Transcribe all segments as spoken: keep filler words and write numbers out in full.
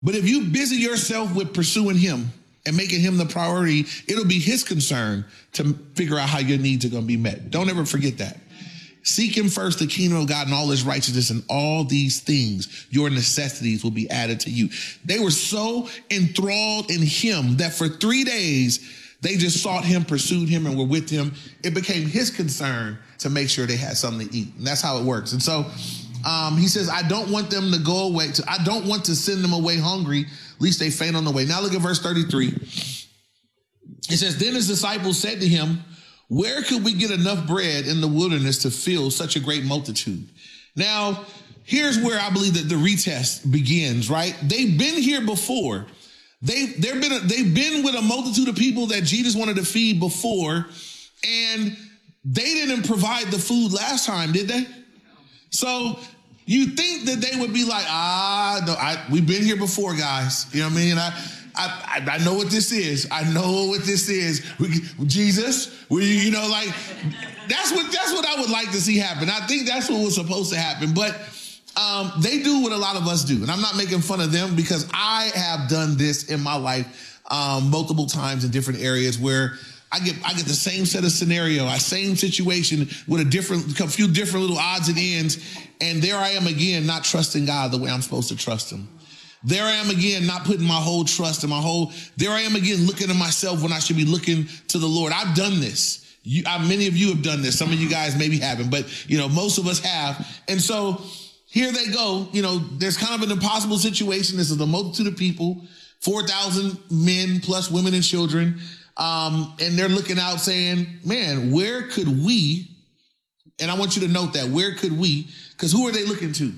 But if you busy yourself with pursuing him and making him the priority, it'll be his concern to figure out how your needs are going to be met. Don't ever forget that. Seek him first, the kingdom of God and all his righteousness, and all these things, your necessities, will be added to you. They were so enthralled in him that for three days, they just sought him, pursued him, and were with him. It became his concern to make sure they had something to eat. And that's how it works. And so um, he says, I don't want them to go away. To, I don't want to send them away hungry, lest they faint on the way. Now look at verse thirty-three. It says, then his disciples said to him, where could we get enough bread in the wilderness to fill such a great multitude? Now, here's where I believe that the retest begins, right? They've been here before. They've, they've, been a, they've been with a multitude of people that Jesus wanted to feed before, and they didn't provide the food last time, did they? So you think that they would be like, ah, no, I, we've been here before, guys. You know what I mean? I, I, I know what this is. I know what this is. We, Jesus, we, you know, like, that's what, that's what I would like to see happen. I think that's what was supposed to happen. But um, they do what a lot of us do. And I'm not making fun of them, because I have done this in my life um, multiple times in different areas where I get I get the same set of scenario, a same situation with a different, a few different little odds and ends. And there I am again, not trusting God the way I'm supposed to trust him. There I am again, not putting my whole trust in my whole, there I am again, looking at myself when I should be looking to the Lord. I've done this. You, I, many of you have done this. Some of you guys maybe haven't, but you know, most of us have. And so here they go. You know, there's kind of an impossible situation. This is a multitude of people, four thousand men plus women and children. Um, and they're looking out saying, man, where could we, and I want you to note that, where could we, because who are they looking to?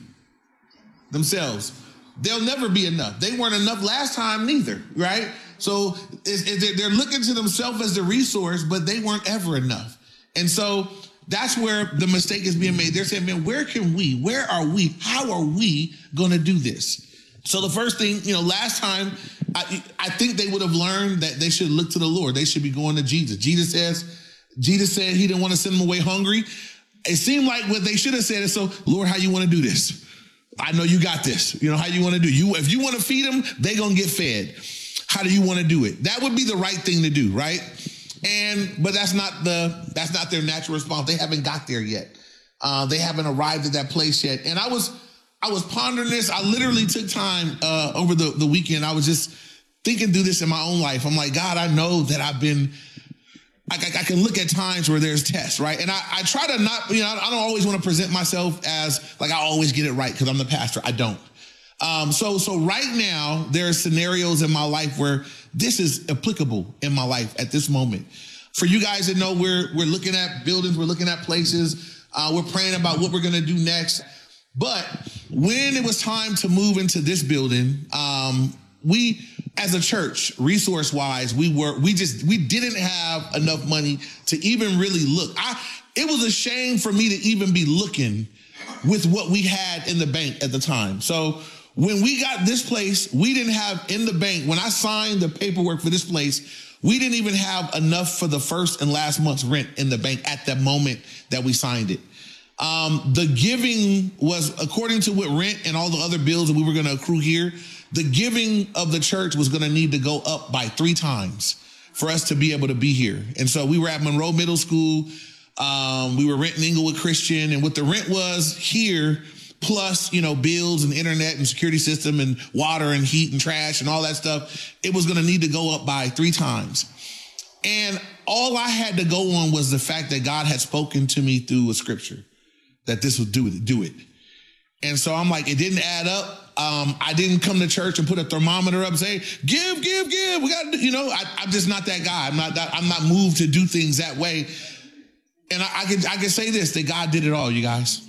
Themselves. There'll never be enough. They weren't enough last time neither, right? So it's, it's, they're looking to themselves as the resource, but they weren't ever enough. And so that's where the mistake is being made. They're saying, man, where can we, where are we, how are we going to do this? So the first thing, you know, last time, I, I think they would have learned that they should look to the Lord. They should be going to Jesus. Jesus says, Jesus said he didn't want to send them away hungry. It seemed like what they should have said is, so, Lord, how you want to do this? I know you got this. You know, how you want to do you if you want to feed them, they're going to get fed. How do you want to do it? That would be the right thing to do, right? And but that's not the that's not their natural response. They haven't got there yet. Uh, they haven't arrived at that place yet. And I was I was pondering this. I literally took time uh, over the, the weekend. I was just thinking through this in my own life. I'm like, God, I know that I've been, I, I, I can look at times where there's tests, right? And I, I try to not, you know, I don't always want to present myself as like I always get it right because I'm the pastor. I don't. Um, so, so right now, there are scenarios in my life where this is applicable in my life at this moment. For you guys that know, we're, we're looking at buildings, we're looking at places, uh, we're praying about what we're going to do next. But when it was time to move into this building, um, we, as a church, resource-wise, we were, we just, we didn't have enough money to even really look. I, it was a shame for me to even be looking with what we had in the bank at the time. So when we got this place, we didn't have in the bank, when I signed the paperwork for this place, we didn't even have enough for the first and last month's rent in the bank at the moment that we signed it. Um, the giving was, according to what rent and all the other bills that we were going to accrue here, the giving of the church was going to need to go up by three times for us to be able to be here. And so we were at Monroe Middle School. Um, we were renting Inglewood Christian, and what the rent was here, plus, you know, bills and internet and security system and water and heat and trash and all that stuff, it was going to need to go up by three times. And all I had to go on was the fact that God had spoken to me through a scripture that this would do it, do it. And so I'm like, it didn't add up. Um, I didn't come to church and put a thermometer up and say, give, give, give. We got, you know, I, I'm just not that guy. I'm not that, I'm not moved to do things that way. And I, I can, I can say this, that God did it all, you guys.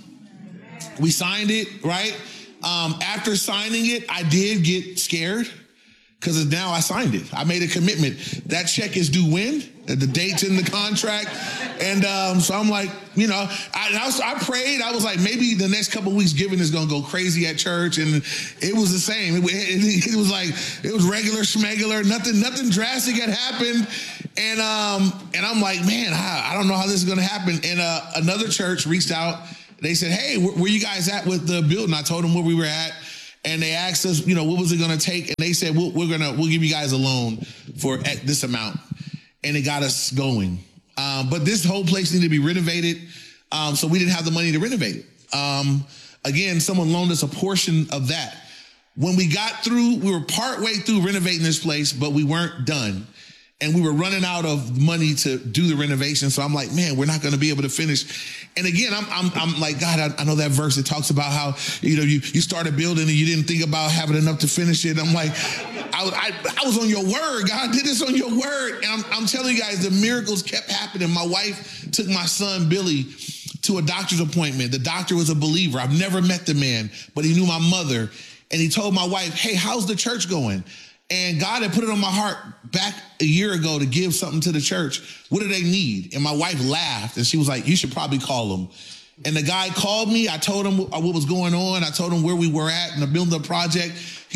We signed it, right? Um, after signing it, I did get scared because now I signed it. I made a commitment. That check is due when? The date's in the contract. And um, so I'm like, you know, I, I, was, I prayed. I was like, maybe the next couple of weeks giving is going to go crazy at church. And it was the same. It, it, it was like, it was regular schmegular. Nothing, nothing drastic had happened. And um, and I'm like, man, I, I don't know how this is going to happen. And uh, another church reached out. They said, hey, where, where you guys at with the building? I told them where we were at. And they asked us, you know, what was it going to take? And they said, we'll, we're going to, we'll give you guys a loan for this amount. And it got us going. Um, but this whole place needed to be renovated. Um, so we didn't have the money to renovate it. Um, again, someone loaned us a portion of that. When we got through, we were partway through renovating this place, but we weren't done. And we were running out of money to do the renovation. So I'm like, man, we're not going to be able to finish. And again, I'm I'm, I'm like, God, I, I know that verse that talks about how, you know, you, you started building and you didn't think about having enough to finish it. I'm like, I, I, I was on your word. God did this on your word. And I'm, I'm telling you guys, the miracles kept happening. My wife took my son, Billy, to a doctor's appointment. The doctor was a believer. I've never met the man, but he knew my mother. And he told my wife, hey, how's the church going? And God had put it on my heart back a year ago to give something to the church. What do they need? And my wife laughed and she was like, you should probably call them. And the guy called me. I told him what was going on. I told him where we were at in the building project. He